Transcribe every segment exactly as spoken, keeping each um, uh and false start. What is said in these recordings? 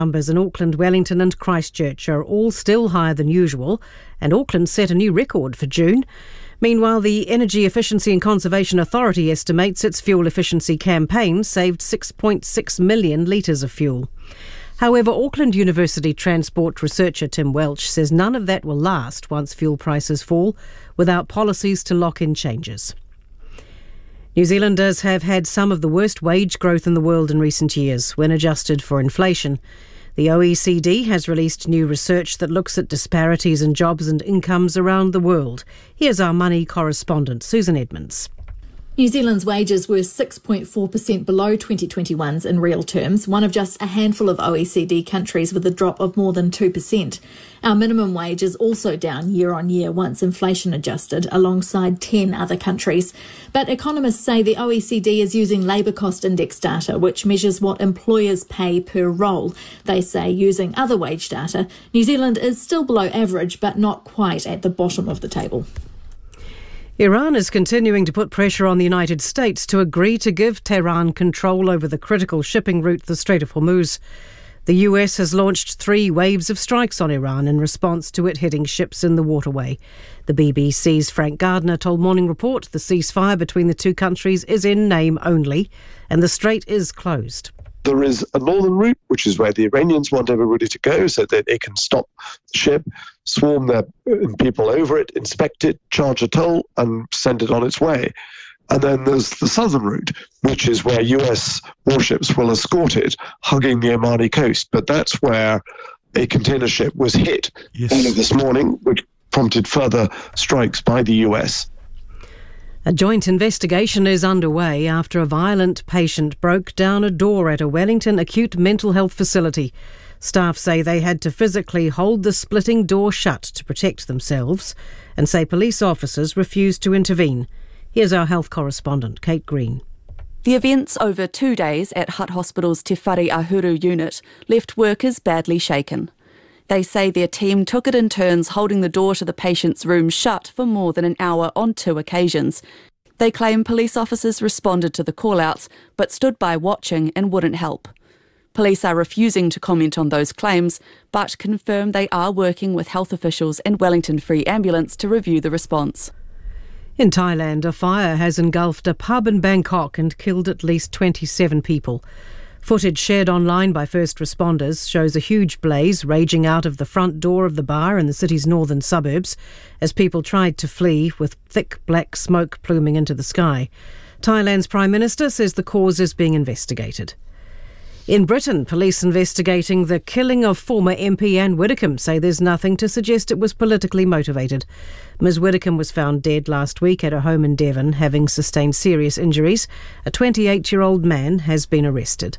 Numbers in Auckland, Wellington and Christchurch are all still higher than usual, and Auckland set a new record for June. Meanwhile, the Energy Efficiency and Conservation Authority estimates its fuel efficiency campaign saved six point six million litres of fuel. However, Auckland University transport researcher Tim Welch says none of that will last once fuel prices fall without policies to lock in changes. New Zealanders have had some of the worst wage growth in the world in recent years when adjusted for inflation. The O E C D has released new research that looks at disparities in jobs and incomes around the world. Here's our money correspondent, Susan Edmonds. New Zealand's wages were six point four percent below twenty twenty-one's in real terms, one of just a handful of O E C D countries with a drop of more than two percent. Our minimum wage is also down year on year once inflation adjusted, alongside ten other countries. But economists say the O E C D is using labour cost index data, which measures what employers pay per role. They say using other wage data, New Zealand is still below average, but not quite at the bottom of the table. Iran is continuing to put pressure on the United States to agree to give Tehran control over the critical shipping route, the Strait of Hormuz. The U S has launched three waves of strikes on Iran in response to it hitting ships in the waterway. The B B C's Frank Gardner told Morning Report the ceasefire between the two countries is in name only, and the strait is closed. There is a northern route, which is where the Iranians want everybody to go so that they can stop the ship, swarm their people over it, inspect it, charge a toll, and send it on its way. And then there's the southern route, which is where U S warships will escort it, hugging the Omani coast. But that's where a container ship was hit yes. earlier this morning, which prompted further strikes by the U S. A joint investigation is underway after a violent patient broke down a door at a Wellington acute mental health facility. Staff say they had to physically hold the splitting door shut to protect themselves and say police officers refused to intervene. Here's our health correspondent, Kate Green. The events over two days at Hutt Hospital's Te Whare Ahuru unit left workers badly shaken. They say their team took it in turns holding the door to the patient's room shut for more than an hour on two occasions. They claim police officers responded to the call-outs but stood by watching and wouldn't help. Police are refusing to comment on those claims but confirm they are working with health officials and Wellington Free Ambulance to review the response. In Thailand, a fire has engulfed a pub in Bangkok and killed at least twenty-seven people. Footage shared online by first responders shows a huge blaze raging out of the front door of the bar in the city's northern suburbs as people tried to flee with thick black smoke pluming into the sky. Thailand's Prime Minister says the cause is being investigated. In Britain, police investigating the killing of former M P Anne Widdecombe say there's nothing to suggest it was politically motivated. Ms Widdecombe was found dead last week at her home in Devon, having sustained serious injuries. A twenty-eight-year-old man has been arrested.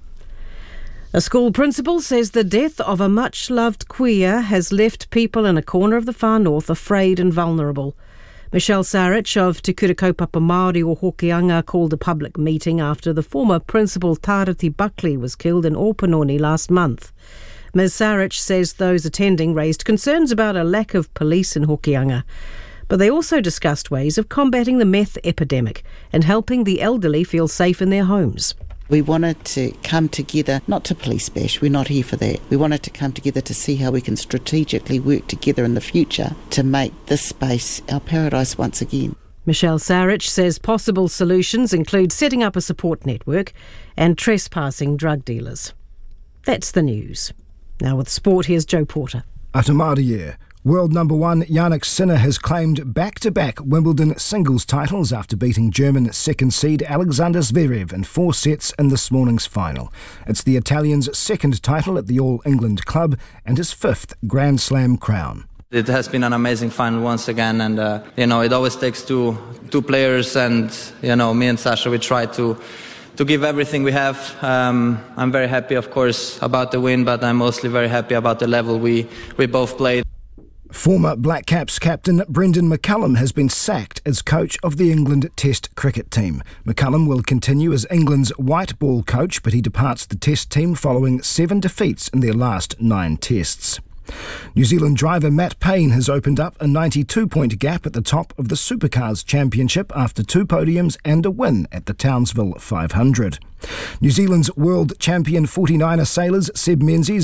A school principal says the death of a much-loved kuia has left people in a corner of the far north afraid and vulnerable. Michelle Sarich of Te Kurikaupapa Māori o Hokianga called a public meeting after the former principal Tarati Buckley was killed in Opanoni last month. Miz Sarich says those attending raised concerns about a lack of police in Hokianga. But they also discussed ways of combating the meth epidemic and helping the elderly feel safe in their homes. We wanted to come together, not to police bash, we're not here for that. We wanted to come together to see how we can strategically work together in the future to make this space our paradise once again. Michelle Sarich says possible solutions include setting up a support network and trespassing drug dealers. That's the news. Now with sport, here's Joe Porter. Atamariye. World number one Jannik Sinner has claimed back-to-back Wimbledon singles titles after beating German second seed Alexander Zverev in four sets in this morning's final. It's the Italian's second title at the All England club and his fifth Grand Slam crown. It has been an amazing final once again, and uh, you know, it always takes two two players, and you know, me and Sasha, we try to to give everything we have. Um, I'm very happy, of course, about the win, but I'm mostly very happy about the level we we both played. Former Black Caps captain Brendan McCullum has been sacked as coach of the England Test cricket team. McCullum will continue as England's white ball coach, but he departs the Test team following seven defeats in their last nine tests. New Zealand driver Matt Payne has opened up a ninety-two point gap at the top of the Supercars Championship after two podiums and a win at the Townsville five hundred. New Zealand's world champion forty-niner sailors Seb Menzies